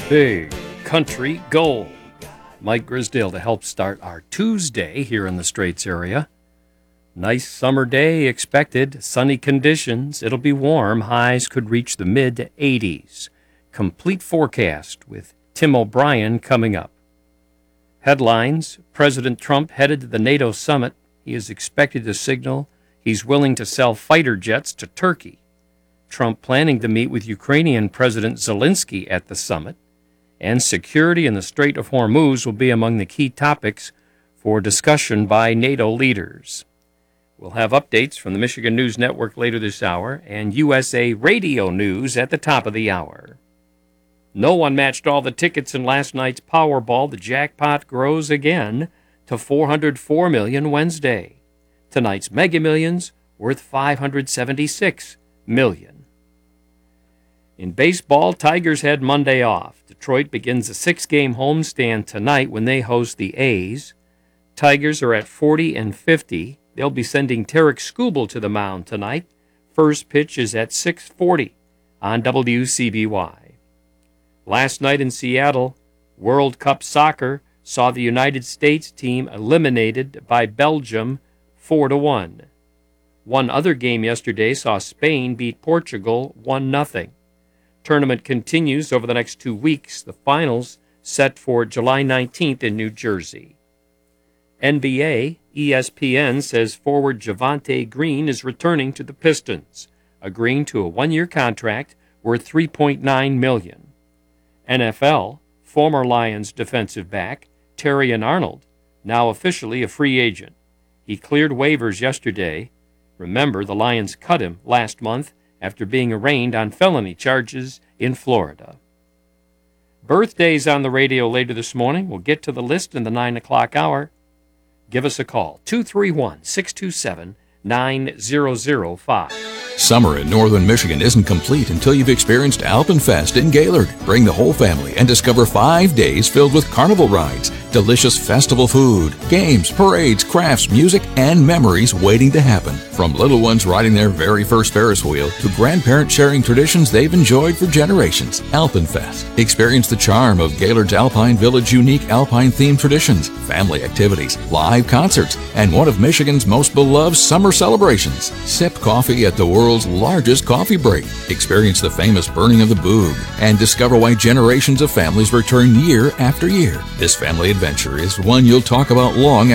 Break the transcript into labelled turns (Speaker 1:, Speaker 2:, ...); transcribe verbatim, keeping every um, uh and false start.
Speaker 1: Big Country Gold. Mike Grisdale to help start our Tuesday here in the Straits area. Nice summer day expected, sunny conditions. It'll be warm. Highs could reach the mid eighties. Complete forecast with Tim O'Brien coming up. Headlines: President Trump headed to the NATO summit. He is expected to signal he's willing to sell fighter jets to Turkey. Trump planning to meet with Ukrainian President Zelensky at the summit. And security in the Strait of Hormuz will be among the key topics for discussion by NATO leaders. We'll have updates from the Michigan News Network later this hour and U S A Radio News at the top of the hour. No one matched all the tickets in last night's Powerball. The jackpot grows again to four hundred four million dollars Wednesday. Tonight's Mega Millions worth five hundred seventy-six million dollars. In baseball, Tigers had Monday off. Detroit begins a six-game homestand tonight when they host the A's. Tigers are at forty and fifty. They'll be sending Tarek Skubal to the mound tonight. First pitch is at six forty on W C B Y. Last night in Seattle, World Cup Soccer saw the United States team eliminated by Belgium four to one. One other game yesterday saw Spain beat Portugal one nothing. Tournament continues over the next two weeks. The finals set for July nineteenth in New Jersey. N B A, E S P N says forward Javonte Green is returning to the Pistons, agreeing to a one-year contract worth three point nine million dollars. N F L, former Lions defensive back Terrion Arnold, now officially a free agent. He cleared waivers yesterday. Remember, the Lions cut him last month after being arraigned on felony charges in Florida. Birthdays on the radio later this morning. We'll get to the list in the nine o'clock hour. Give us a call, two three one, six two seven, nine zero zero five.
Speaker 2: Summer in northern Michigan isn't complete until you've experienced Alpenfest in Gaylord. Bring the whole family and discover five days filled with carnival rides, delicious festival food, games, parades, crafts, music, and memories waiting to happen. From little ones riding their very first Ferris wheel to grandparents sharing traditions they've enjoyed for generations. Alpenfest. Experience the charm of Gaylord's Alpine Village unique Alpine-themed traditions, family activities, live concerts, and one of Michigan's most beloved summer celebrations. Sip coffee at the world's largest coffee break. Experience the famous burning of the Boog and discover why generations of families return year after year. This family adventure is one you'll talk about long